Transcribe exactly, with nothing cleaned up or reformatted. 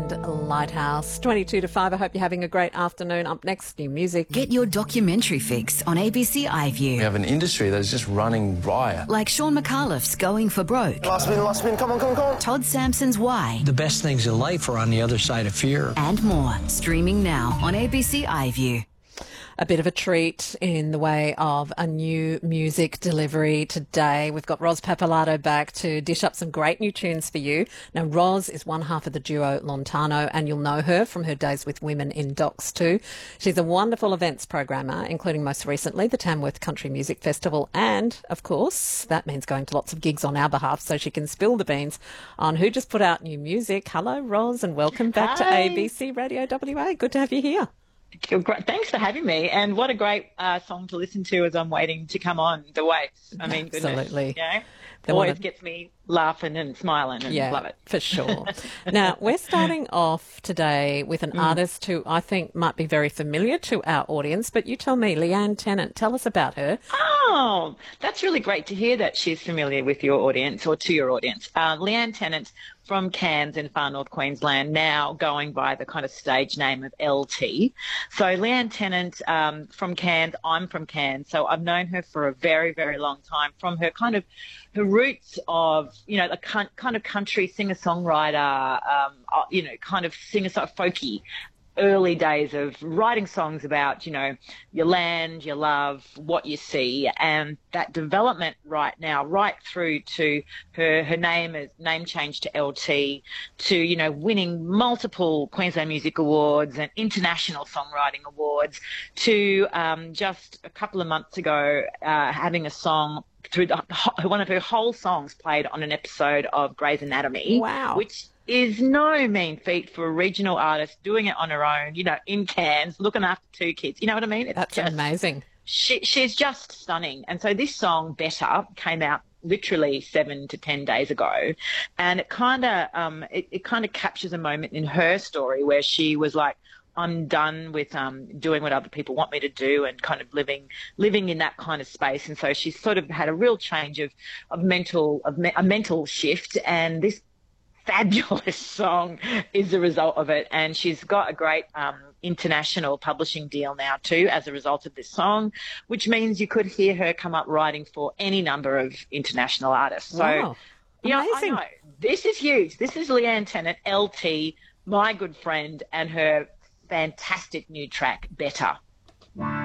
and Lighthouse. twenty-two to five. I hope you're having a great afternoon. Up next, new music. Get your documentary fix on A B C iView. We have an industry that is just running riot. Like Sean McAuliffe's Going for Broke. Last spin, last spin, come on, come on, come on. Todd Sampson's Why. The best things in life are on the other side of fear. And more. Streaming now on A B C iView. A bit of a treat in the way of a new music delivery today. We've got Roz Pappalardo back to dish up some great new tunes for you. Now, Roz is one half of the duo Lontano, and you'll know her from her days with Women in Docs too. She's a wonderful events programmer, including most recently the Tamworth Country Music Festival. And, of course, that means going to lots of gigs on our behalf so she can spill the beans on who just put out new music. Hello, Roz, and welcome back Hi. to A B C Radio W A. Good to have you here. Thanks for having me, and what a great uh, song to listen to as I'm waiting to come on, The Waits. I mean, goodness, Absolutely. you know, They always wanna- gets me laughing and smiling and Yeah, love it. for sure. Now, we're starting off today with an artist who I think might be very familiar to our audience, but you tell me, Leanne Tennant, tell us about her. Oh, that's really great to hear that she's familiar with your audience or to your audience. Uh, Leanne Tennant from Cairns in far north Queensland, now going by the kind of stage name of L T. So Leanne Tennant um, from Cairns, I'm from Cairns, so I've known her for a very, very long time from her kind of her roots of, you know, the kind of country singer-songwriter, um, uh, you know, kind of singer-songwriter folky early days of writing songs about, you know, your land, your love, what you see, and that development right now, right through to her her name is name change to L T, to, you know, winning multiple Queensland Music Awards and international songwriting awards, to um, just a couple of months ago uh, having a song through the, one of her whole songs played on an episode of Grey's Anatomy. Wow. Which is no mean feat for a regional artist doing it on her own, you know, in Cairns, looking after two kids. You know what I mean? It's That's just, amazing. She, she's just stunning. And so this song, Better, came out literally seven to ten days ago. And it kind of um, it, it kind of captures a moment in her story where she was like, I'm done with um, doing what other people want me to do and kind of living living in that kind of space. And so she's sort of had a real change of, of mental of me, a mental shift. And this fabulous song is the result of it, and she's got a great um, international publishing deal now too as a result of this song, which means you could hear her come up writing for any number of international artists. So, Wow. you know, I Amazing. know, this is huge. This is Leanne Tennant, L T, my good friend, and her fantastic new track, Better.